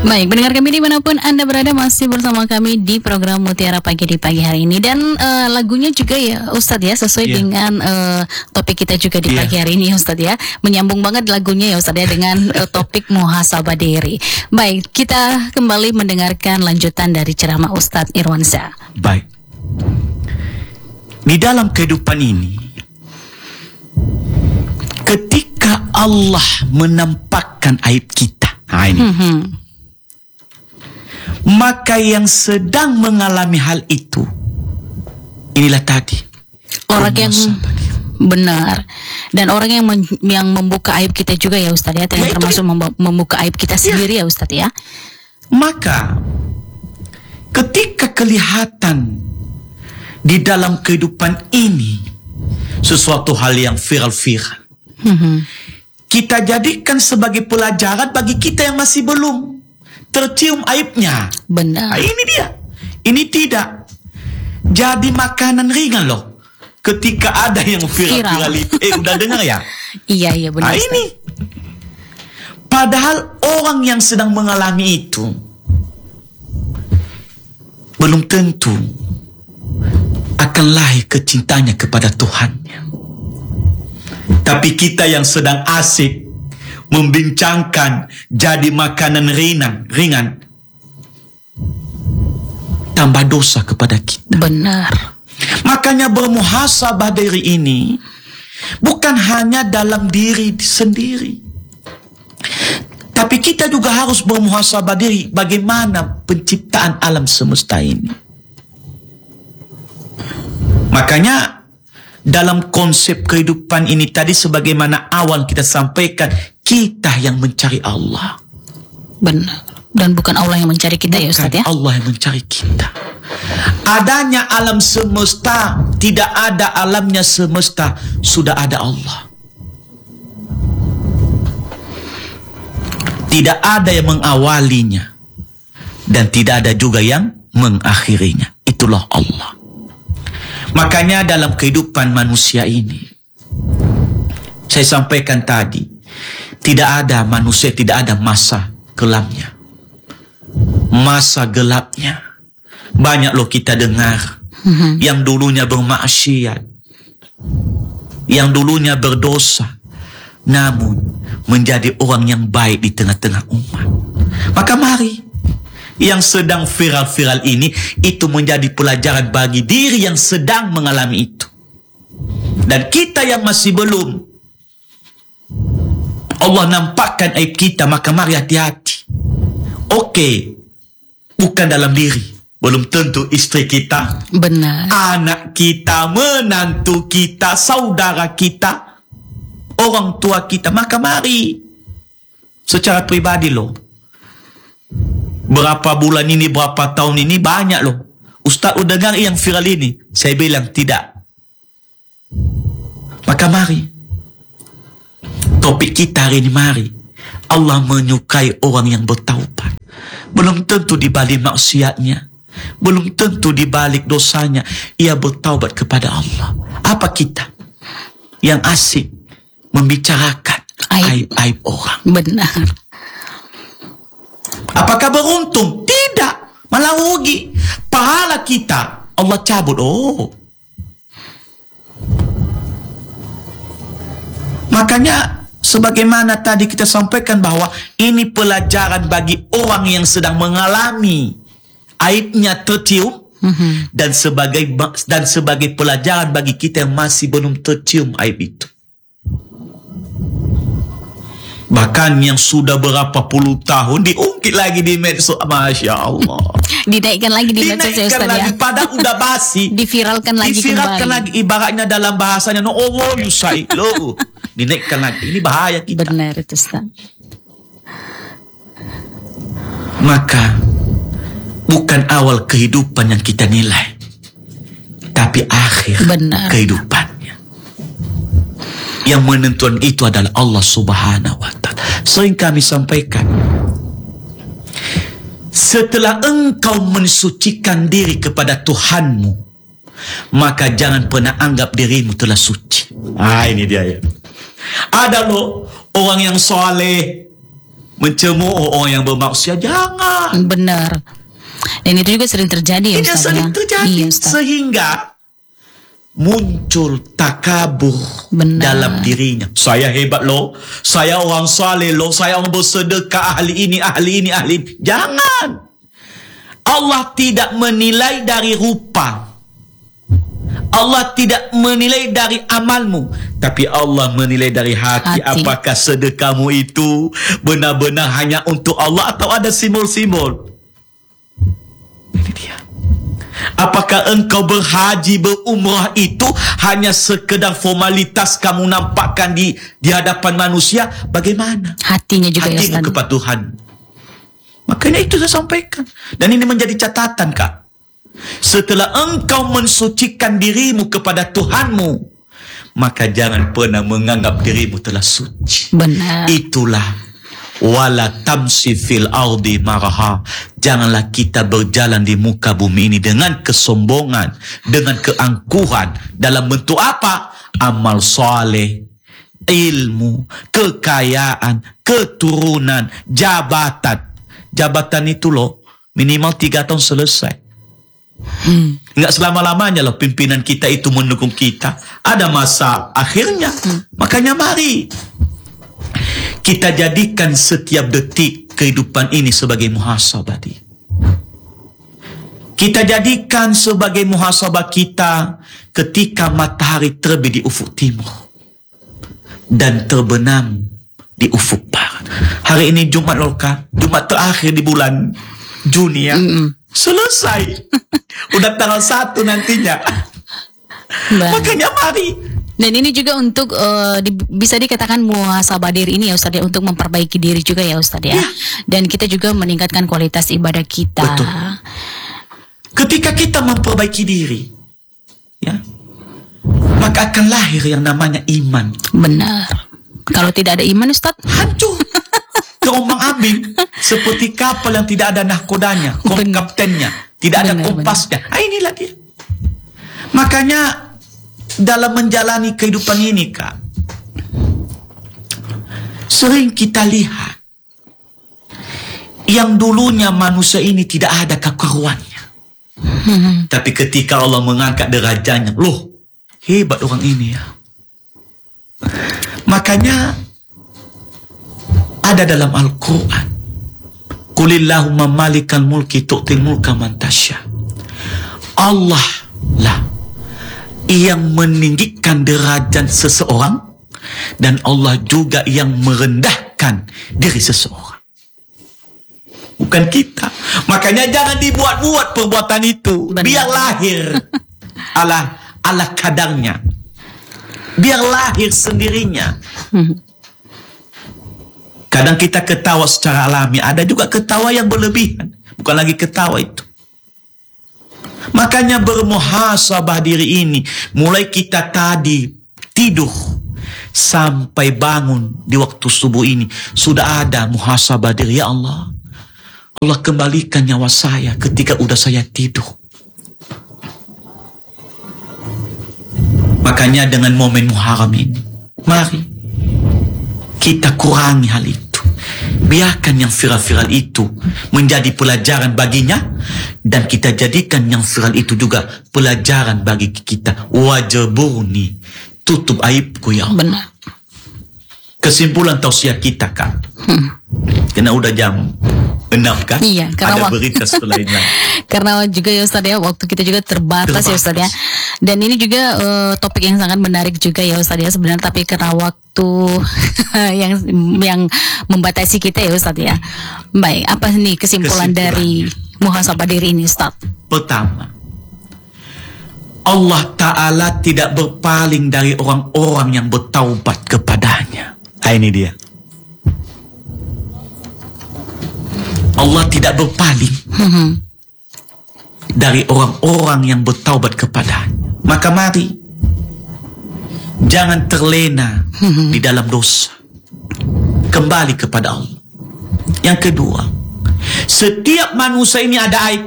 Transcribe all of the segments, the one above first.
Baik, pendengar kami dimanapun Anda berada, masih bersama kami di program Mutiara Pagi di pagi hari ini. Dan lagunya juga ya Ustadz ya, sesuai dengan topik kita juga di pagi hari ini Ustadz ya. Menyambung banget lagunya ya Ustadz ya dengan topik muhasabah diri. Baik, kita kembali mendengarkan lanjutan dari ceramah Ustadz Irwansyah. Baik, di dalam kehidupan ini, ketika Allah menampakkan aib kita, maka yang sedang mengalami hal itu, inilah tadi orang yang benar, dan orang yang membuka aib kita juga ya Ustadz ya, yang termasuk membuka aib kita sendiri ya Ustadz ya. Maka ketika kelihatan di dalam kehidupan ini sesuatu hal yang viral-viral, kita jadikan sebagai pelajaran bagi kita yang masih belum tercium aibnya. Benar. Nah, ini dia. Ini tidak jadi makanan ringan loh. Ketika ada yang viral itu, udah dengar ya? Iya benar. Nah, ini. Padahal orang yang sedang mengalami itu belum tentu akan lahir kecintanya kepada Tuhannya. Tapi kita yang sedang asik membincangkan jadi makanan ringan, tambah dosa kepada kita. Benar. Makanya bermuhasabah diri ini bukan hanya dalam diri sendiri, tapi kita juga harus bermuhasabah diri bagaimana penciptaan alam semesta ini. Makanya dalam konsep kehidupan ini tadi, sebagaimana awal kita sampaikan, kita yang mencari Allah. Benar. Dan bukan Allah yang mencari kita ya Ustaz ya. Allah yang mencari kita. Adanya alam semesta, tidak ada alamnya semesta, sudah ada Allah. Tidak ada yang mengawalinya dan tidak ada juga yang mengakhirinya. Itulah Allah. Makanya dalam kehidupan manusia ini, saya sampaikan tadi, tidak ada manusia, tidak ada masa kelamnya. Masa gelapnya banyak loh kita dengar. Yang dulunya bermaksiat, yang dulunya berdosa, namun menjadi orang yang baik di tengah-tengah umat. Maka mari, yang sedang viral-viral ini, itu menjadi pelajaran bagi diri yang sedang mengalami itu. Dan kita yang masih belum, Allah nampakkan aib kita, maka mari hati-hati. Oke, bukan dalam diri, belum tentu istri kita, benar, anak kita, menantu kita, saudara kita, orang tua kita. Maka mari secara pribadi loh, berapa bulan ini, berapa tahun ini, banyak loh, Ustaz udah dengar yang viral ini. Saya bilang tidak. Maka mari, topik kita hari ini, mari. Allah menyukai orang yang bertaubat. Belum tentu di balik maksiatnya, belum tentu di balik dosanya ia bertaubat kepada Allah. Apa kita yang asik membicarakan aib-aib orang? Benar. Apakah beruntung? Tidak, malah rugi. Pahala kita Allah cabut. Makanya sebagaimana tadi kita sampaikan bahwa ini pelajaran bagi orang yang sedang mengalami aibnya tercium, dan sebagai pelajaran bagi kita yang masih belum tercium aib itu. Bahkan yang sudah berapa puluh tahun diungkit lagi di medsos, Masya Allah. Dinaikkan lagi di medsos ya Ustaz ya. Padahal udah basi. Diviralkan lagi kembali. Ibaratnya dalam bahasanya, no Allah yusai lo. Dinaikkan lagi. Ini bahaya kita. Benar itu Ustaz. Maka bukan awal kehidupan yang kita nilai, tapi akhir kehidupannya. Yang menentukan itu adalah Allah Subhanahu wa Ta'ala. Sering kami sampaikan, setelah engkau mensucikan diri kepada Tuhanmu, maka jangan pernah anggap dirimu telah suci. Ini dia ya. Ada loh orang yang soleh, mencemooh orang yang bermaksiat, jangan. Benar. Dan itu juga sering terjadi ya Ini Ustaz sering ya. terjadi, Iya, Ustaz. sehingga muncul takabur Benar. dalam dirinya. Saya hebat loh, saya orang saleh loh, saya orang bersedekah, ahli ini, ahli ini, ahli ini. Jangan. Allah tidak menilai dari rupa. Allah tidak menilai dari amalmu, tapi Allah menilai dari hati. Apakah sedekahmu itu benar-benar hanya untuk Allah atau ada simbol-simbol? Ini dia. Apakah engkau berhaji, berumrah itu hanya sekedar formalitas kamu nampakkan di hadapan manusia? Bagaimana Hatinya juga ya hatimu Ustaz. kepada Tuhan? Makanya itu saya sampaikan. Dan ini menjadi catatan, Kak. Setelah engkau mensucikan dirimu kepada Tuhanmu, maka jangan pernah menganggap dirimu telah suci. Benar. Itulah wala tamsi fil ardi maraha. Janganlah kita berjalan di muka bumi ini dengan kesombongan, dengan keangkuhan. Dalam bentuk apa? Amal soleh, ilmu, kekayaan, keturunan, jabatan. Jabatan itu loh minimal 3 tahun selesai. Enggak selama-lamanya loh pimpinan kita itu mendukung kita. Ada masa akhirnya. Makanya mari kita jadikan setiap detik kehidupan ini sebagai muhasabah. Kita jadikan sebagai muhasabah kita ketika matahari terbit di ufuk timur dan terbenam di ufuk barat. Hari ini Jumat Loka, Jumat terakhir di bulan Juni ya. Selesai. Udah tanggal 1 nantinya. Makanya mari. Dan ini juga untuk bisa dikatakan muhasabah diri ini ya Ustaz ya, untuk memperbaiki diri juga ya Ustaz ya. Dan kita juga meningkatkan kualitas ibadah kita. Betul. Ketika kita memperbaiki diri, ya, maka akan lahir yang namanya iman. Benar. Kalau tidak ada iman Ustaz, hancur. Terombang ambing seperti kapal yang tidak ada nahkodanya, kaptennya, tidak ada kompasnya. Inilah dia. Makanya dalam menjalani kehidupan ini, Kak, sering kita lihat yang dulunya manusia ini tidak ada kekaruannya, tapi ketika Allah mengangkat derajatnya, loh, hebat orang ini ya. Makanya ada dalam Al-Quran, Qulillahumma malikal mulki tu'til mulka man tasya. Allah lah yang meninggikan derajat seseorang, dan Allah juga yang merendahkan diri seseorang, bukan kita. Makanya jangan dibuat-buat perbuatan itu. Benar. Biar lahir ala kadarnya, biar lahir sendirinya. Kadang kita ketawa secara alami, ada juga ketawa yang berlebihan, bukan lagi ketawa itu. Makanya bermuhasabah diri ini, mulai kita tadi tidur sampai bangun di waktu subuh ini, sudah ada muhasabah diri. Ya Allah, Allah kembalikan nyawa saya ketika udah saya tidur. Makanya dengan momen Muharram ini, mari kita kurangi hal itu. Biarkan yang viral-viral itu menjadi pelajaran baginya, dan kita jadikan yang viral itu juga pelajaran bagi kita. Wajibuni, tutup aibku ya Allah. Benar. Kesimpulan tausiah kita, Kak. Karena udah jam 6 kan? Iya, karena ada berita selainnya. Karena juga ya Ustaz ya, waktu kita juga terbatas ya Ustaz ya. Dan ini juga topik yang sangat menarik juga ya Ustaz ya sebenarnya, tapi karena waktu yang membatasi kita ya Ustaz ya. Baik, apa nih kesimpulan dari muhasabah diri ini Ustaz? Pertama, Allah Ta'ala tidak berpaling dari orang-orang yang bertaubat kepadanya. Ini dia. Allah tidak berpaling dari orang-orang yang bertaubat kepadanya. Maka mari jangan terlena di dalam dosa, kembali kepada Allah. Yang kedua, setiap manusia ini ada aib,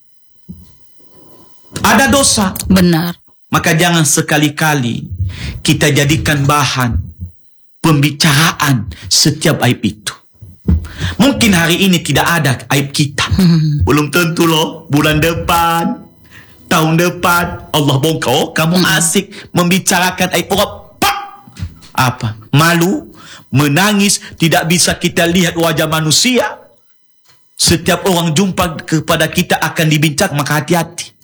ada dosa. Benar. Maka jangan sekali-kali kita jadikan bahan pembicaraan setiap aib itu. Mungkin hari ini tidak ada aib kita. Belum tentu loh. Bulan depan, tahun depan, Allah bongkar. Oh, kamu asik membicarakan aib orang. Pak! Apa? Malu, menangis, tidak bisa kita lihat wajah manusia. Setiap orang jumpa kepada kita akan dibincang, maka hati-hati.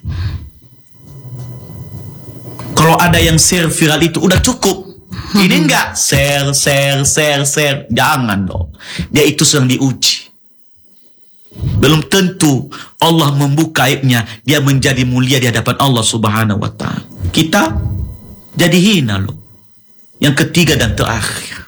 Kalau ada yang share viral itu udah cukup. Ini enggak share. Jangan dong. Dia itu sedang diuji. Belum tentu Allah membuka aibnya, dia menjadi mulia di hadapan Allah Subhanahu wa ta'ala. Kita jadi hina loh. Yang ketiga dan terakhir,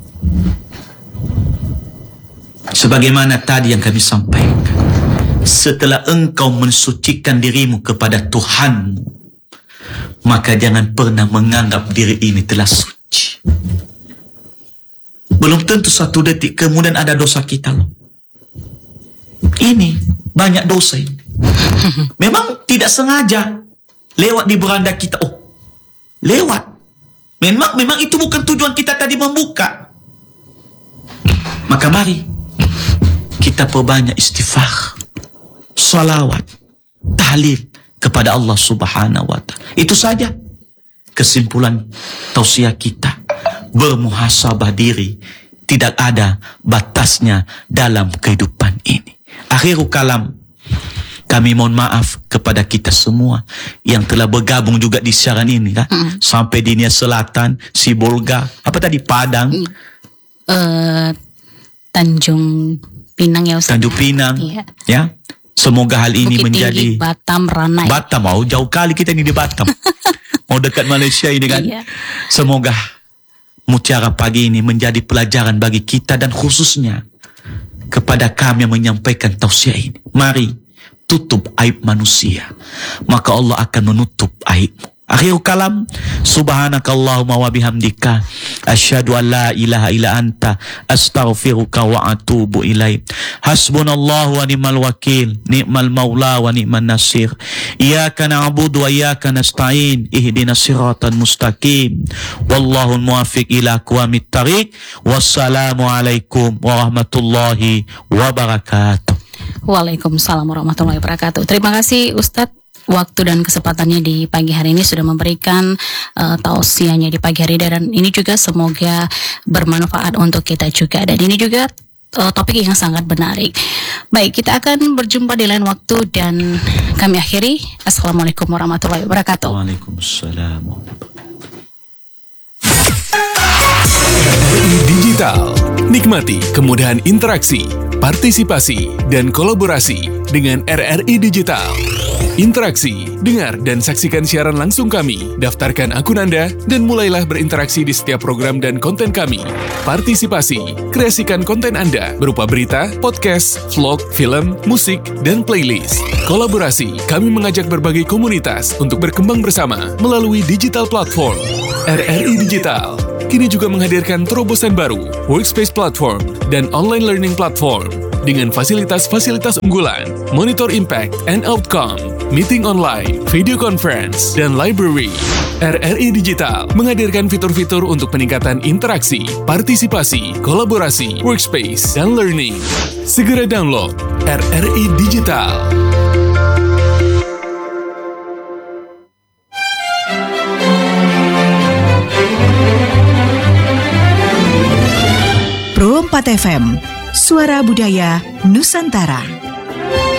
sebagaimana tadi yang kami sampaikan, setelah engkau mensucikan dirimu kepada Tuhanmu, maka jangan pernah menganggap diri ini telah suci. Belum tentu satu detik kemudian ada dosa kita loh. Ini banyak dosa ini. Memang tidak sengaja lewat di beranda kita. Oh, lewat. Memang itu bukan tujuan kita tadi membuka. Maka mari kita perbanyak istighfar, salawat, tahlil kepada Allah Subhanahu wa ta'ala. Itu saja kesimpulan tausiah kita. Bermuhasabah diri, tidak ada batasnya dalam kehidupan ini. Akhirul kalam, kami mohon maaf kepada kita semua yang telah bergabung juga di siaran ini, kan? Sampai di Nia Selatan, Sibolga, apa tadi, Padang, Tanjung Pinang ya Ustaz. Tanjung Pinang, iya. Ya. Semoga hal ini Bukit menjadi Tinggi, Batam, Ranai. Batam, jauh kali kita ini di Batam. Mau dekat Malaysia ini kan. Iya. Semoga mutiara pagi ini menjadi pelajaran bagi kita dan khususnya kepada kami yang menyampaikan tausiah ini. Mari tutup aib manusia, maka Allah akan menutup aibmu. Akhirul kalam, subhanakallahumma wa bihamdika asyhadu an la ilaha illa anta astaghfiruka wa atubu ilaik. Hasbunallahu wa ni'mal wakil, ni'mal maula wa ni'man nasir. Iyyaka na'budu wa iyyaka nasta'in, ihdinas siratal mustaqim. Wallahu muwaffiq ila aqwamit thariq. Wassalamu alaikum warahmatullahi wabarakatuh. Waalaikumsalam warahmatullahi wabarakatuh. Terima kasih Ustadz, waktu dan kesempatannya di pagi hari ini sudah memberikan tausiahnya di pagi hari, dan ini juga semoga bermanfaat untuk kita juga, dan ini juga topik yang sangat menarik. Baik, kita akan berjumpa di lain waktu dan kami akhiri. Assalamualaikum warahmatullahi wabarakatuh. Waalaikumsalam. Digital, nikmati kemudahan interaksi, partisipasi, dan kolaborasi dengan RRI Digital. Interaksi, dengar dan saksikan siaran langsung kami, daftarkan akun Anda, dan mulailah berinteraksi di setiap program dan konten kami. Partisipasi, kreasikan konten Anda berupa berita, podcast, vlog, film, musik, dan playlist. Kolaborasi, kami mengajak berbagai komunitas untuk berkembang bersama melalui digital platform. RRI Digital kini juga menghadirkan terobosan baru, workspace platform, dan online learning platform dengan fasilitas-fasilitas unggulan, monitor impact and outcome, meeting online, video conference, dan library. RRI Digital menghadirkan fitur-fitur untuk peningkatan interaksi, partisipasi, kolaborasi, workspace, dan learning. Segera download RRI Digital. Pro 4 FM, Suara Budaya Nusantara.